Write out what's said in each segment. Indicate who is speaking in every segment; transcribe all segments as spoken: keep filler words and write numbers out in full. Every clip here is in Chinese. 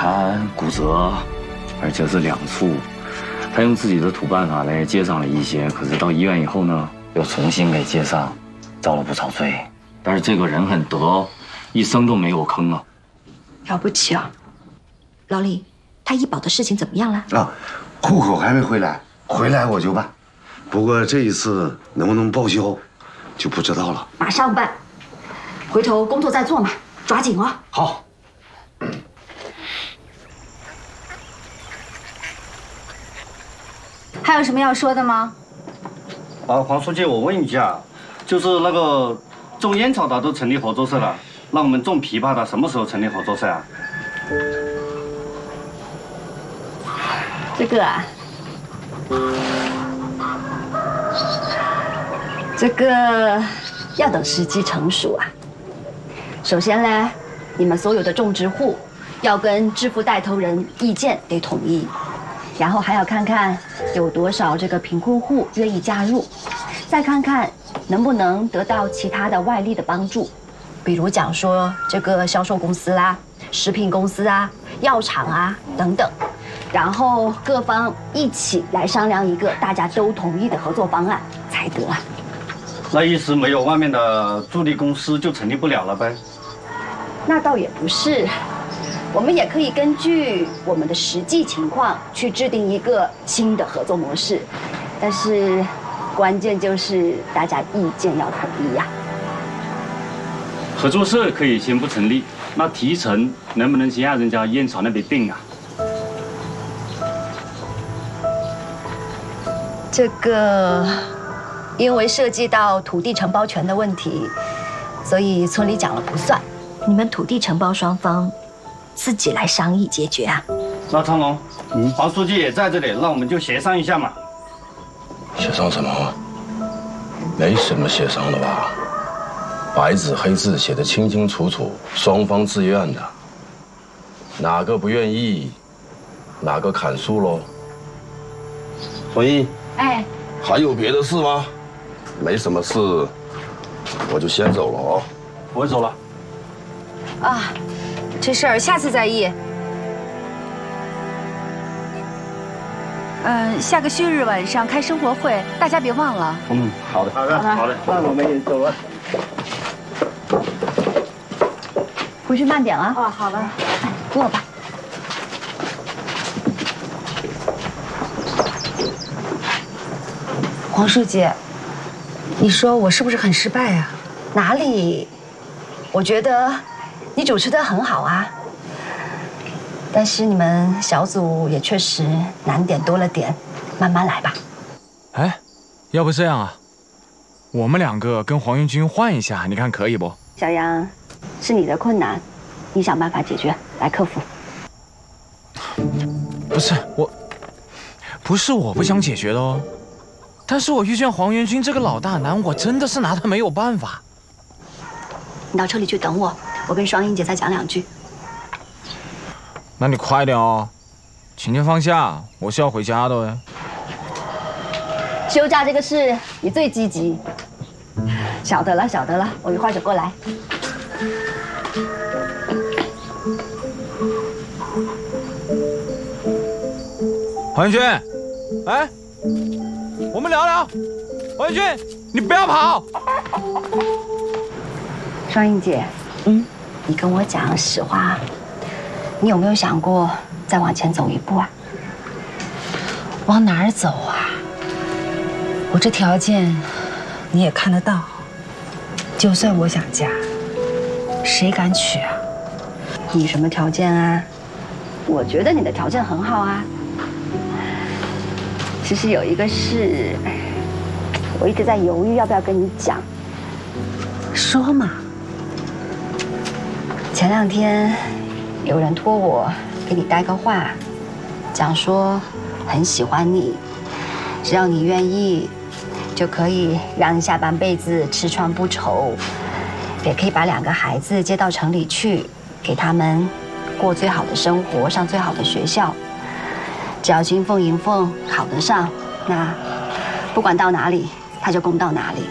Speaker 1: 残、骨折，而且是两处。他用自己的土办法来接上了一些，可是到医院以后呢，又重新给接上，遭了不少罪。但是这个人很德，一生都没有坑啊，
Speaker 2: 了不起啊！老李，他医保的事情怎么样了？
Speaker 3: 啊，户口还没回来，回来我就办。不过这一次能不能报销，就不知道了。
Speaker 2: 马上办，回头工作再做嘛，抓紧哦。
Speaker 1: 好。
Speaker 4: 还有什么要说的吗？
Speaker 5: 啊，黄书记，我问一下，就是那个种烟草的都成立合作社了，那我们种枇杷的什么时候成立合作社啊？
Speaker 4: 这个啊，这个要等时机成熟啊。首先呢，你们所有的种植户要跟支付带头人意见得统一。然后还要看看有多少这个贫困户愿意加入，再看看能不能得到其他的外力的帮助，比如讲说这个销售公司啦、食品公司啊、药厂啊等等，然后各方一起来商量一个大家都同意的合作方案才得啊。
Speaker 5: 那意思没有外面的助力公司就成立不了了呗？
Speaker 4: 那倒也不是。我们也可以根据我们的实际情况去制定一个新的合作模式，但是关键就是大家意见要统一呀。
Speaker 5: 合作社可以先不成立，那提成能不能先让人家烟草那边定啊？
Speaker 4: 这个因为涉及到土地承包权的问题，所以村里讲了不算。
Speaker 2: 你们土地承包双方自己来商议解决啊。
Speaker 5: 那昌龙，嗯，黄书记也在这里，那我们就协商一下嘛。
Speaker 6: 协商什么？没什么协商的吧？白纸黑字写得清清楚楚，双方自愿的，哪个不愿意，哪个砍树喽。所以，
Speaker 4: 哎，
Speaker 6: 还有别的事吗？没什么事，我就先走了哦。
Speaker 5: 我走了。
Speaker 4: 啊。这事儿下次再议。
Speaker 7: 嗯，下个休日晚上开生活会，大家别忘了。
Speaker 5: 嗯，好的，好的，好的，那我们也走了。
Speaker 4: 回去慢点啊。
Speaker 7: 哦，好了，
Speaker 4: 坐吧。
Speaker 7: 黄书记，你说我是不是很失败啊？
Speaker 4: 哪里？我觉得你主持得很好啊，但是你们小组也确实难点多了点，慢慢来吧。
Speaker 8: 哎，要不这样啊，我们两个跟黄云军换一下，你看可以不？
Speaker 4: 小杨，是你的困难，你想办法解决，来克服。
Speaker 8: 不是我，不是我不想解决的哦，但是我遇见黄元军这个老大难，我真的是拿他没有办法。
Speaker 2: 你到车里去等我，我跟双英姐再讲两句。
Speaker 8: 那你快点哦，请先放下，我是要回家的哎。
Speaker 4: 休假这个事你最积极，晓得了晓得了，我一会儿就过来。
Speaker 8: 黄元军，哎，我们聊聊。黄元军，你不要跑。
Speaker 4: 双英姐，嗯，你跟我讲实话，你有没有想过再往前走一步啊？
Speaker 7: 往哪儿走啊？我这条件你也看得到，就算我想嫁，谁敢娶啊？
Speaker 4: 你什么条件啊？我觉得你的条件很好啊。其实有一个事，我一直在犹豫要不要跟你讲。
Speaker 7: 说嘛。
Speaker 4: 前两天有人托我给你带个话，讲说很喜欢你，只要你愿意，就可以让你下半辈子吃穿不愁，也可以把两个孩子接到城里去，给他们过最好的生活，上最好的学校。只要金凤银凤考得上，那不管到哪里，他就供到哪里。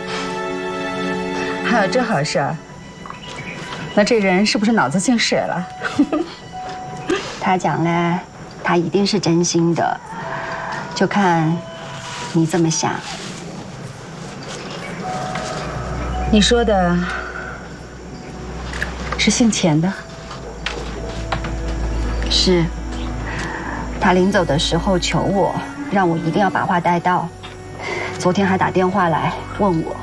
Speaker 7: 还有这好事儿？那这人是不是脑子进水了？
Speaker 4: 他讲嘞，他一定是真心的，就看你怎么想。
Speaker 7: 你说的是姓钱的？
Speaker 4: 是。他临走的时候求我，让我一定要把话带到。昨天还打电话来问我。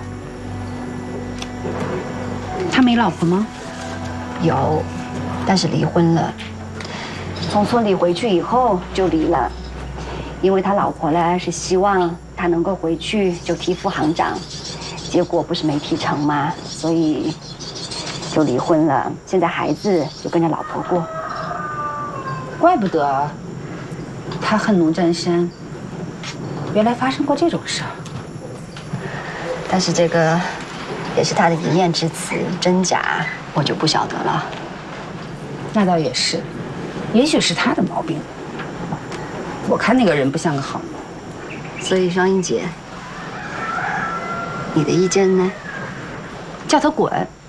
Speaker 7: 他没老婆吗？
Speaker 4: 有，但是离婚了。从村里回去以后就离了，因为他老婆呢是希望他能够回去就提副行长，结果不是没提成吗？所以就离婚了。现在孩子就跟着老婆过。
Speaker 7: 怪不得他恨农占山，原来发生过这种事儿。
Speaker 4: 但是这个也是他的一面之词，真假我就不晓得了。
Speaker 7: 那倒也是，也许是他的毛病。我看那个人不像个好人。
Speaker 4: 所以双英姐，你的意见呢？
Speaker 7: 叫他滚。